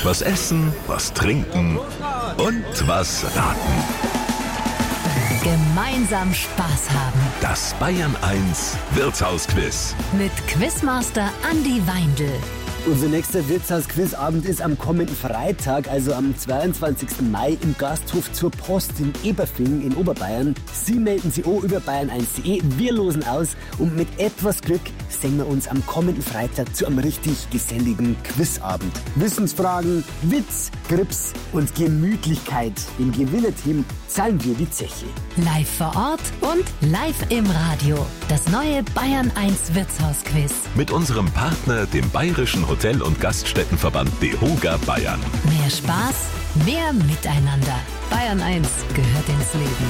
Was essen, was trinken und was raten. Gemeinsam Spaß haben. Das Bayern 1 Wirtshausquiz. Mit Quizmaster Andi Weindl. Unser nächster Wirtshaus-Quizabend ist am kommenden Freitag, also am 22. Mai im Gasthof zur Post in Eberfing in Oberbayern. Sie melden sich auch über bayern1.de, wir losen aus und mit etwas Glück sehen wir uns am kommenden Freitag zu einem richtig geselligen Quizabend. Wissensfragen, Witz, Grips und Gemütlichkeit. Im Gewinnerteam zahlen wir die Zeche. Live vor Ort und live im Radio. Das neue Bayern 1 Wirtshausquiz. Mit unserem Partner, dem Bayerischen Hotel- und Gaststättenverband DEHOGA Bayern. Mehr Spaß, mehr Miteinander. Bayern 1 gehört ins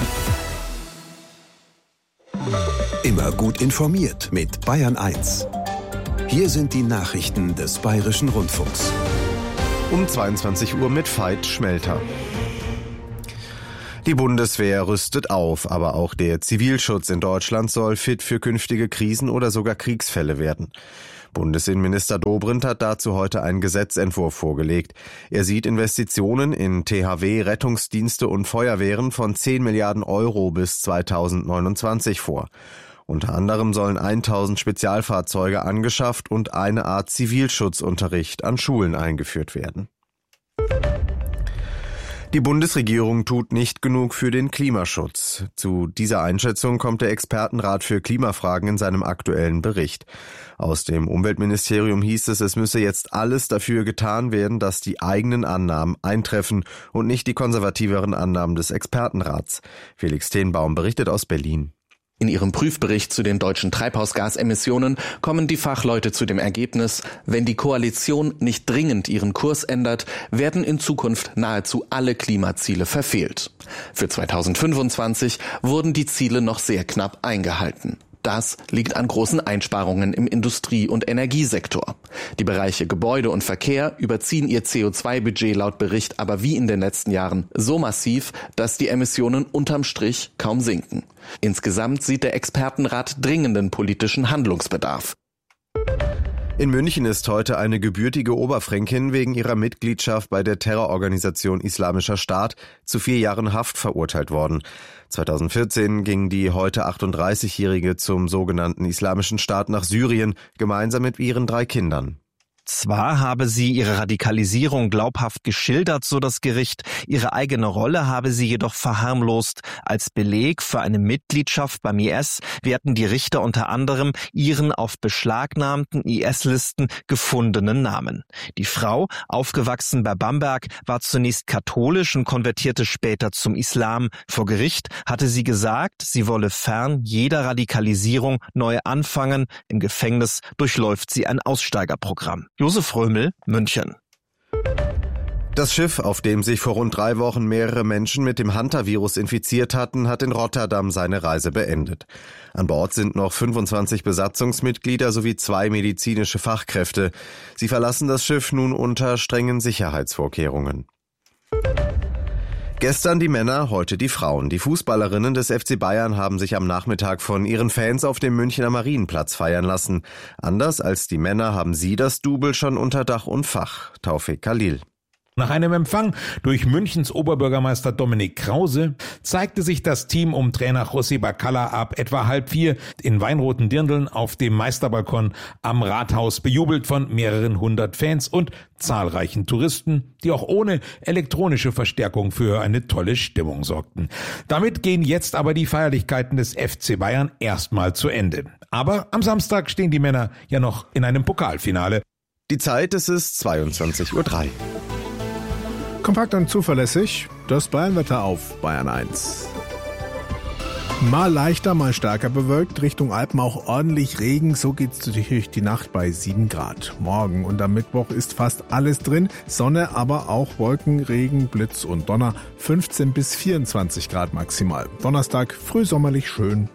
Leben. Immer gut informiert mit Bayern 1. Hier sind die Nachrichten des Bayerischen Rundfunks. Um 22 Uhr mit Veit Schmelter. Die Bundeswehr rüstet auf, aber auch der Zivilschutz in Deutschland soll fit für künftige Krisen oder sogar Kriegsfälle werden. Bundesinnenminister Dobrindt hat dazu heute einen Gesetzentwurf vorgelegt. Er sieht Investitionen in THW, Rettungsdienste und Feuerwehren von 10 Milliarden Euro bis 2029 vor. Unter anderem sollen 1000 Spezialfahrzeuge angeschafft und eine Art Zivilschutzunterricht an Schulen eingeführt werden. Die Bundesregierung tut nicht genug für den Klimaschutz. Zu dieser Einschätzung kommt der Expertenrat für Klimafragen in seinem aktuellen Bericht. Aus dem Umweltministerium hieß es, es müsse jetzt alles dafür getan werden, dass die eigenen Annahmen eintreffen und nicht die konservativeren Annahmen des Expertenrats. Felix Tenbaum berichtet aus Berlin. In ihrem Prüfbericht zu den deutschen Treibhausgasemissionen kommen die Fachleute zu dem Ergebnis, wenn die Koalition nicht dringend ihren Kurs ändert, werden in Zukunft nahezu alle Klimaziele verfehlt. Für 2025 wurden die Ziele noch sehr knapp eingehalten. Das liegt an großen Einsparungen im Industrie- und Energiesektor. Die Bereiche Gebäude und Verkehr überziehen ihr CO2-Budget laut Bericht aber wie in den letzten Jahren so massiv, dass die Emissionen unterm Strich kaum sinken. Insgesamt sieht der Expertenrat dringenden politischen Handlungsbedarf. In München ist heute eine gebürtige Oberfränkin wegen ihrer Mitgliedschaft bei der Terrororganisation Islamischer Staat zu 4 Jahren Haft verurteilt worden. 2014 ging die heute 38-Jährige zum sogenannten Islamischen Staat nach Syrien, gemeinsam mit ihren 3 Kindern. Zwar habe sie ihre Radikalisierung glaubhaft geschildert, so das Gericht, ihre eigene Rolle habe sie jedoch verharmlost. Als Beleg für eine Mitgliedschaft beim IS werten die Richter unter anderem ihren auf beschlagnahmten IS-Listen gefundenen Namen. Die Frau, aufgewachsen bei Bamberg, war zunächst katholisch und konvertierte später zum Islam. Vor Gericht hatte sie gesagt, sie wolle fern jeder Radikalisierung neu anfangen. Im Gefängnis durchläuft sie ein Aussteigerprogramm. Josef Römel, München. Das Schiff, auf dem sich vor rund 3 Wochen mehrere Menschen mit dem Hantavirus infiziert hatten, hat in Rotterdam seine Reise beendet. An Bord sind noch 25 Besatzungsmitglieder sowie 2 medizinische Fachkräfte. Sie verlassen das Schiff nun unter strengen Sicherheitsvorkehrungen. Gestern die Männer, heute die Frauen. Die Fußballerinnen des FC Bayern haben sich am Nachmittag von ihren Fans auf dem Münchner Marienplatz feiern lassen. Anders als die Männer haben sie das Double schon unter Dach und Fach. Taufik Khalil. Nach einem Empfang durch Münchens Oberbürgermeister Dominik Krause zeigte sich das Team um Trainer José Bacalla ab etwa 3:30 in weinroten Dirndln auf dem Meisterbalkon am Rathaus, bejubelt von mehreren 100 Fans und zahlreichen Touristen, die auch ohne elektronische Verstärkung für eine tolle Stimmung sorgten. Damit gehen jetzt aber die Feierlichkeiten des FC Bayern erstmal zu Ende. Aber am Samstag stehen die Männer ja noch in einem Pokalfinale. Die Zeit, es ist 22:03 Uhr. Kompakt und zuverlässig, das Bayernwetter auf Bayern 1. Mal leichter, mal stärker bewölkt, Richtung Alpen auch ordentlich Regen, so geht's durch die Nacht bei 7 Grad. Morgen und am Mittwoch ist fast alles drin, Sonne, aber auch Wolken, Regen, Blitz und Donner, 15 bis 24 Grad maximal. Donnerstag frühsommerlich schön.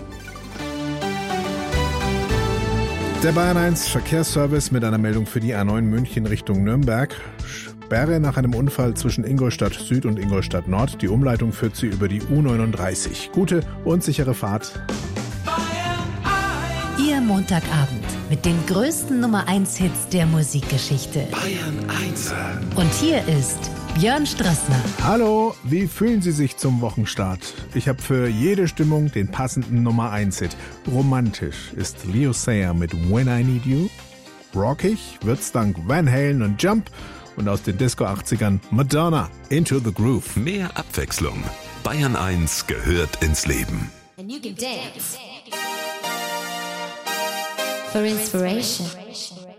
Der Bayern 1 Verkehrsservice mit einer Meldung für die A9 München Richtung Nürnberg. Sperre nach einem Unfall zwischen Ingolstadt Süd und Ingolstadt Nord. Die Umleitung führt sie über die U39. Gute und sichere Fahrt. Ihr Montagabend. mit den größten Nummer 1 Hits der Musikgeschichte. Bayern 1. Und hier ist Björn Strassner. Hallo, wie fühlen Sie sich zum Wochenstart? Ich habe für jede Stimmung den passenden Nummer 1 Hit. Romantisch ist Leo Sayer mit When I Need You. Rockig wird's dank Van Halen und Jump. Und aus den Disco-80ern Madonna, Into the Groove. Mehr Abwechslung. Bayern 1 gehört ins Leben. And you can dance. For inspiration.